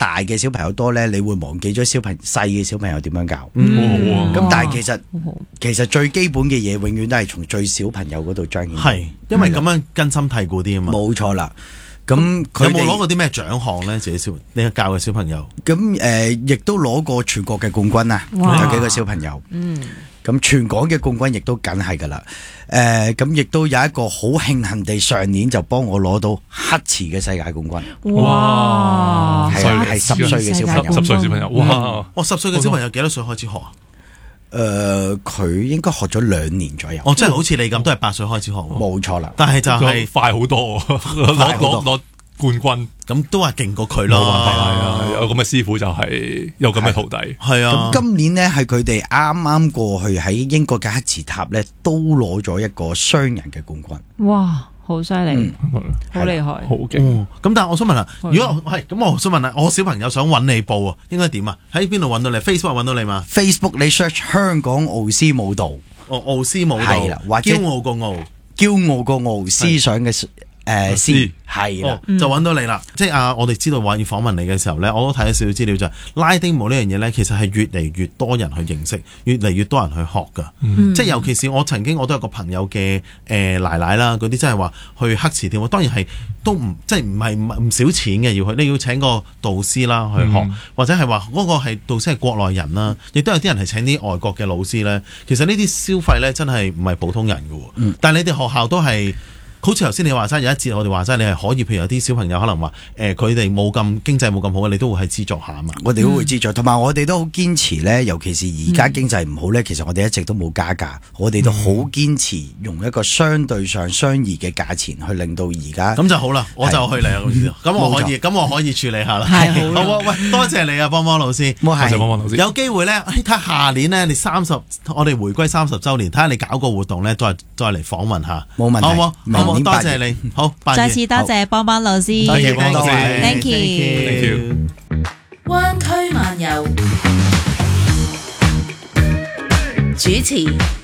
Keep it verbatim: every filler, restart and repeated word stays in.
大嘅小朋友多咧，你會忘記咗小朋細嘅小朋友點樣教。 嗯， 咁但係其實其實最基本嘅嘢，永遠都係從最小朋友嗰度彰顯。 係，因為咁樣根深蒂固啲啊嘛。 冇錯啦。咁佢有冇攞過啲咩獎項咧？自己小你教嘅小朋友。 咁誒，亦都攞過全國嘅冠軍啊！有幾個小朋友。嗯。咁全港嘅冠軍亦都梗係噶啦。誒，咁亦都有一個好慶幸地，上年就幫我攞到黑池嘅世界冠軍。 哇！ 係啊，係十歲嘅小朋友。 十歲小朋友，哇！ 我十歲嘅小朋友幾多歲開始學啊？ 誒，佢應該學咗兩年左右。 哦，即係好似你咁，都係八歲開始學。 冇錯啦。 但係就係快好多，攞攞攞冠軍， 咁都係勁過佢咯。 係啊，有咁嘅師傅就係有咁嘅徒弟。 係啊。 咁今年呢，係佢哋啱啱過去喺英國嘅黑池塔咧，都攞咗一個雙人嘅冠軍。 哇！好犀利，好厲害， 好勁。 咁但係我想問下，如果係咁，我想問下，我小朋友想揾你報啊，應該點啊？喺邊度揾到你 ？Facebook 揾到你嘛 ？Facebook 你 search 香港奧斯舞蹈， 哦，奧斯舞蹈係啦，或者驕傲個傲， 驕傲個傲，思想嘅誒思係啦， 就揾到你啦。即係啊，我哋知道話要訪問你嘅時候咧，我都睇咗少少資料就係拉丁舞呢樣嘢咧，其實係越嚟越多人去認識，越嚟越多人去學噶。嗯、即係尤其是我曾經我都有個朋友嘅誒、呃、奶奶啦，嗰啲真係話去黑池跳舞，當然係都唔即係唔係唔少錢嘅要去，你要請個導師啦去學，嗯、或者係話嗰個係導師係國內人啦，亦都有啲人係請啲外國嘅老師咧。其實呢啲消費咧真係唔係普通人㗎喎，嗯、但係你哋學校都係。好似頭先你話齋有一節我哋話齋你係可以，譬如有啲小朋友可能話誒佢哋冇咁經濟冇咁好嘅，你都會係資助下啊嘛。 我哋都會資助，同埋、嗯、我哋都好堅持咧，尤其是而家經濟唔好咧，嗯、其實我哋一直都冇加價，我哋都好堅持用一個相對上相宜嘅價錢去令到而家。咁就好啦，我就去嚟啦，咁我可以，咁我可以處理下啦。 係好，喂，多謝你啊，邦邦老師。 多謝邦邦老師。 有機會咧，睇下下年咧，你三十，我哋回歸三十週年，睇下你搞個活動咧，再再嚟訪問下。 冇問題， 好唔好？好，多謝你。好， 再次多謝邦邦老師， 多謝邦老師 ，Thank you，Thank you。 灣區漫遊主持